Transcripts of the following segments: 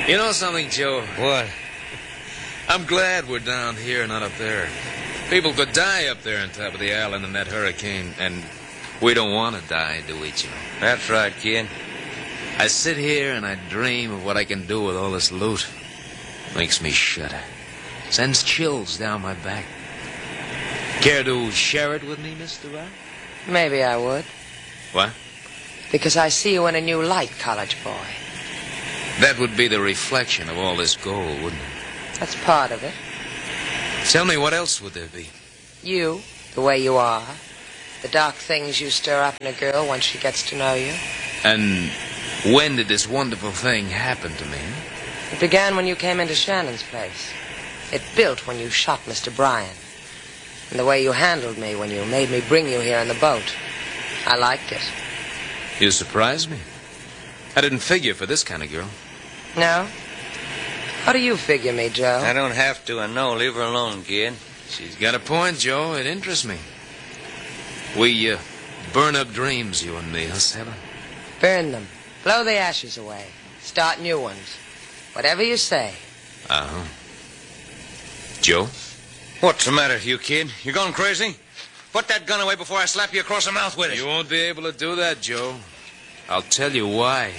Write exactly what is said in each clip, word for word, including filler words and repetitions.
You know something, Joe? What? I'm glad we're down here, not up there. People could die up there on top of the island in that hurricane, and we don't want to die, do we, Joe? That's right, kid. I sit here and I dream of what I can do with all this loot. Makes me shudder. Sends chills down my back. Care to share it with me, Mister Brown? Maybe I would. What? Because I see you in a new light, college boy. That would be the reflection of all this gold, wouldn't it? That's part of it. Tell me, what else would there be? You, the way you are. The dark things you stir up in a girl once she gets to know you. And when did this wonderful thing happen to me? It began when you came into Shannon's place. It built when you shot Mister Bryan. And the way you handled me when you made me bring you here in the boat. I liked it. You surprised me. I didn't figure for this kind of girl. No? How do you figure me, Joe? I don't have to, I know. Leave her alone, kid. She's got a point, Joe. It interests me. We uh, burn up dreams, you and me, huh, Sarah? Burn them. Blow the ashes away. Start new ones. Whatever you say. Uh-huh. Joe? What's the matter, you kid? You gone crazy? Put that gun away before I slap you across the mouth with it. You won't be able to do that, Joe. I'll tell you why.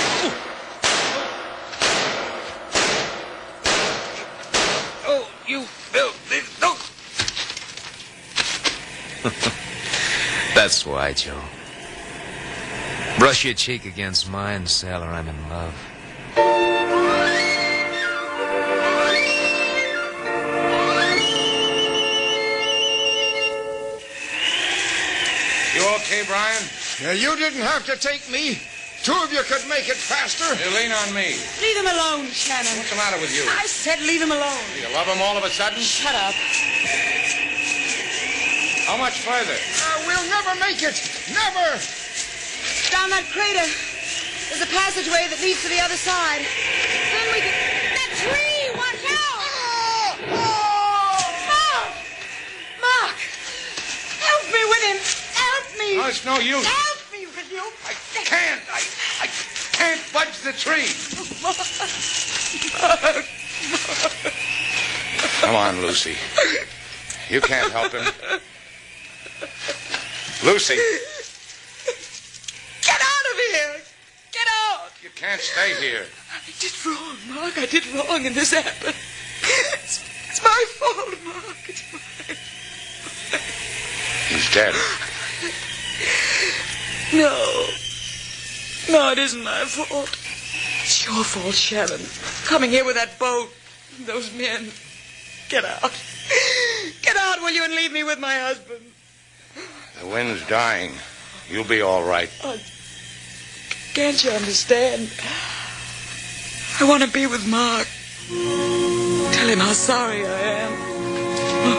Oh, you... Oh, oh. That's why, Joe. Brush your cheek against mine, Sal, or I'm in love. You okay, Brian? Yeah, you didn't have to take me. Two of you could make it faster. You lean on me. Leave him alone, Shannon. What's the matter with you? I said leave him alone. Do you love him all of a sudden? Shut up. How much further? Uh, we'll never make it. Never. Down that crater. There's a passageway that leads to the other side. Then we can... That tree! Watch out! Oh! Oh! Mark! Mark! Help me with him! Help me! No, it's no use. Help me with you! I can't. I, I can't budge the tree. Mark! Come on, Lucy. You can't help him. Lucy. Get out of here! Get out! You can't stay here. I did wrong, Mark. I did wrong, and this happened. It's, it's my fault, Mark. It's mine. He's dead. No. No, it isn't my fault. It's your fault, Shannon. Coming here with that boat. Those men. Get out. Get out, will you, and leave me with my husband. The wind's dying. You'll be all right. Oh, can't you understand? I want to be with Mark. Tell him how sorry I am.